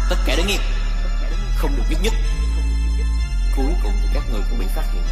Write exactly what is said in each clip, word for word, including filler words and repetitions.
Tất cả đứng yên, không được nhúc nhích. Cuối cùng thì các người cũng bị phát hiện.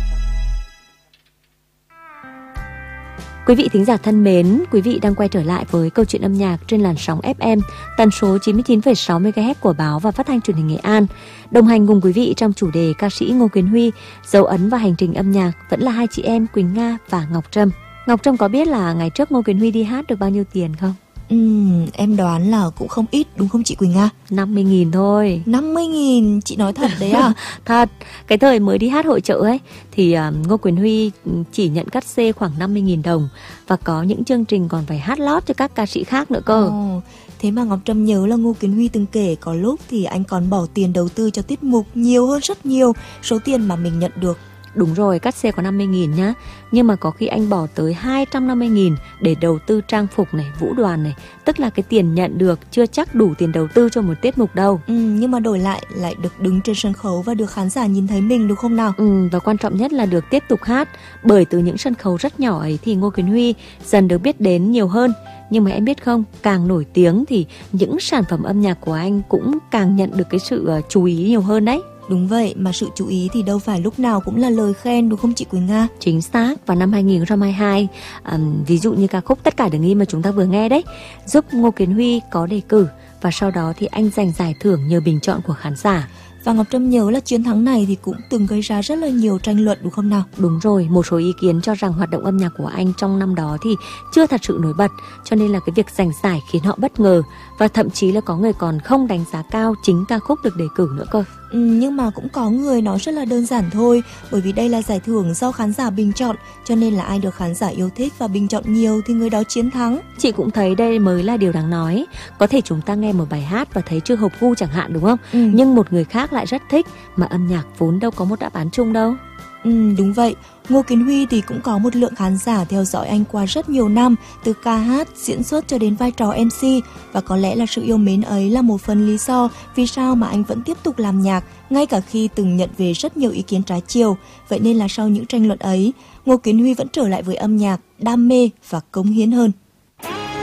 Quý vị thính giả thân mến, quý vị đang quay trở lại với câu chuyện âm nhạc trên làn sóng ép em tần số chín mươi chín phẩy sáu mê ga héc của báo và phát thanh truyền hình Nghệ An. Đồng hành cùng quý vị trong chủ đề ca sĩ Ngô Kiến Huy, dấu ấn và hành trình âm nhạc vẫn là hai chị em Quỳnh Nga và Ngọc Trâm. Ngọc Trâm có biết là ngày trước Ngô Kiến Huy đi hát được bao nhiêu tiền không? Ừ, em đoán là cũng không ít đúng không chị Quỳnh Nga? năm mươi nghìn thôi. năm mươi nghìn, chị nói thật đấy à? Thật, cái thời mới đi hát hội chợ ấy thì uh, Ngô Kiến Huy chỉ nhận cát xê khoảng năm mươi nghìn đồng và có những chương trình còn phải hát lót cho các ca sĩ khác nữa cơ. Ồ, thế mà Ngọc Trâm nhớ là Ngô Kiến Huy từng kể có lúc thì anh còn bỏ tiền đầu tư cho tiết mục nhiều hơn rất nhiều số tiền mà mình nhận được. Đúng rồi, cát xê có năm mươi nghìn nhá. Nhưng mà có khi anh bỏ tới hai trăm năm mươi nghìn để đầu tư trang phục này, vũ đoàn này. Tức là cái tiền nhận được chưa chắc đủ tiền đầu tư cho một tiết mục đâu. Ừ, nhưng mà đổi lại lại được đứng trên sân khấu và được khán giả nhìn thấy mình đúng không nào? Ừ, và quan trọng nhất là được tiếp tục hát. Bởi từ những sân khấu rất nhỏ ấy thì Ngô Kiến Huy dần được biết đến nhiều hơn. Nhưng mà em biết không, càng nổi tiếng thì những sản phẩm âm nhạc của anh cũng càng nhận được cái sự uh, chú ý nhiều hơn đấy. Đúng vậy, mà sự chú ý thì đâu phải lúc nào cũng là lời khen đúng không chị Quỳnh Nga? Chính xác, vào năm hai nghìn không trăm hai mươi hai, um, ví dụ như ca khúc Tất cả đừng im mà chúng ta vừa nghe đấy, giúp Ngô Kiến Huy có đề cử và sau đó thì anh giành giải thưởng nhờ bình chọn của khán giả. Và Ngọc Trâm nhớ là chiến thắng này thì cũng từng gây ra rất là nhiều tranh luận đúng không nào? Đúng rồi, một số ý kiến cho rằng hoạt động âm nhạc của anh trong năm đó thì chưa thật sự nổi bật, cho nên là cái việc giành giải khiến họ bất ngờ và thậm chí là có người còn không đánh giá cao chính ca khúc được đề cử nữa cơ. Ừ, nhưng mà cũng có người nói rất là đơn giản thôi, bởi vì đây là giải thưởng do khán giả bình chọn, cho nên là ai được khán giả yêu thích và bình chọn nhiều thì người đó chiến thắng. Chị cũng thấy đây mới là điều đáng nói. Có thể chúng ta nghe một bài hát và thấy chưa hợp gu chẳng hạn đúng không? Ừ. Nhưng một người khác lại rất thích, mà âm nhạc vốn đâu có một đáp án chung đâu. Ừ, đúng vậy. Ngô Kiến Huy thì cũng có một lượng khán giả theo dõi anh qua rất nhiều năm, từ ca hát, diễn xuất cho đến vai trò em xê. Và có lẽ là sự yêu mến ấy là một phần lý do vì sao mà anh vẫn tiếp tục làm nhạc, ngay cả khi từng nhận về rất nhiều ý kiến trái chiều. Vậy nên là sau những tranh luận ấy, Ngô Kiến Huy vẫn trở lại với âm nhạc, đam mê và cống hiến hơn.